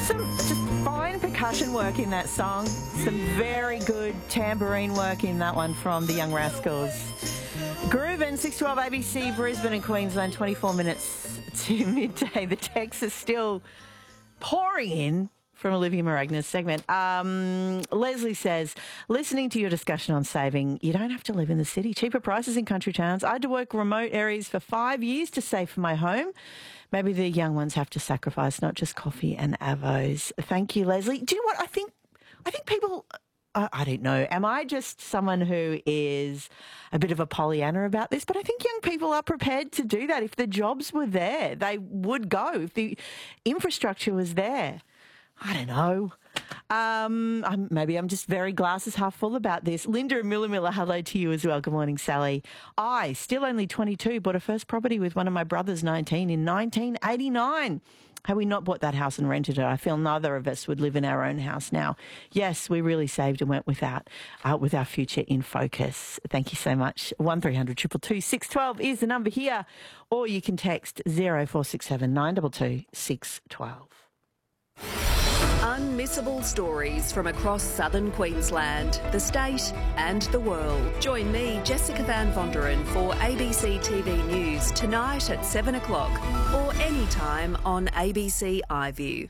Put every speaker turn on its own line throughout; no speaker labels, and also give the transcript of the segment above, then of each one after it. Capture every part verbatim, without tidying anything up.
Some just fine percussion work in that song. Some very good tambourine work in that one from the Young Rascals. Groovin', six twelve A B C, Brisbane and Queensland, twenty-four minutes to midday. The texts are still pouring in from Olivia Maragna's segment. Um, Leslie says, listening to your discussion on saving, you don't have to live in the city. Cheaper prices in country towns. I had to work remote areas for five years to save for my home. Maybe the young ones have to sacrifice, not just coffee and avos. Thank you, Leslie. Do you know what? I think, I think people... I, I don't know. Am I just someone who is a bit of a Pollyanna about this? But I think young people are prepared to do that. If the jobs were there, they would go. If the infrastructure was there. I don't know. Um, I'm, maybe I'm just very glasses half full about this. Linda and Miller Miller, hello to you as well. Good morning, Sally. I, still only twenty-two, bought a first property with one of my brothers, nineteen, in nineteen eighty-nine. Had we not bought that house and rented it, I feel neither of us would live in our own house now. Yes, we really saved and went without, uh, with our future in focus. Thank you so much. one three hundred two two two six one two is the number here, or you can text zero four six seven nine two two six one two.
Unmissable stories from across southern Queensland, the state and the world. Join me, Jessica Van Vonderen, for A B C T V News tonight at seven o'clock or anytime on A B C iView.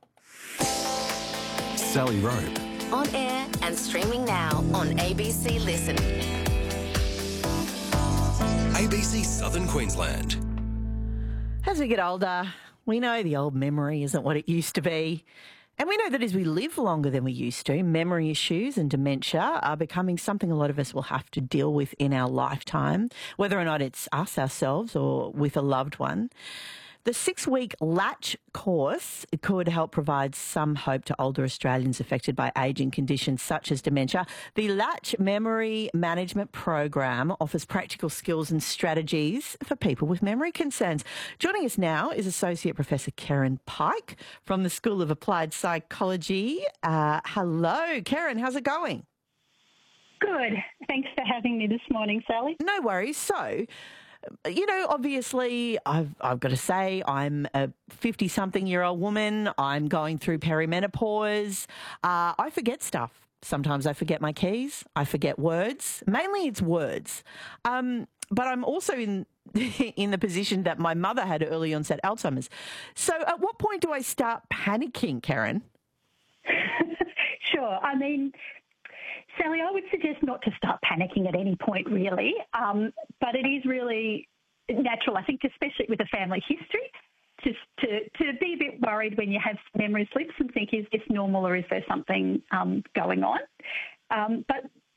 Sally Rope.
On air and streaming now on A B C Listen.
A B C Southern Queensland.
As we get older, we know the old memory isn't what it used to be. And we know that as we live longer than we used to, memory issues and dementia are becoming something a lot of us will have to deal with in our lifetime, whether or not it's us ourselves or with a loved one. The six-week Latch course could help provide some hope to older Australians affected by ageing conditions such as dementia. The Latch Memory Management Program offers practical skills and strategies for people with memory concerns. Joining us now is Associate Professor Karen Pike from the School of Applied Psychology. Uh, hello, Karen. How's it going?
Good. Thanks for having me this morning, Sally.
No worries. So... You know, obviously, I've I've got to say, I'm a fifty-something-year-old woman. I'm going through perimenopause. Uh, I forget stuff. Sometimes I forget my keys. I forget words. Mainly it's words. Um, but I'm also in in the position that my mother had early onset Alzheimer's. So at what point do I start panicking, Karen?
Sure. I mean... Sally, I would suggest not to start panicking at any point, really. Um, but it is really natural, I think, especially with a family history, just to, to be a bit worried when you have memory slips and think, is this normal or is there something um, going on? Um, but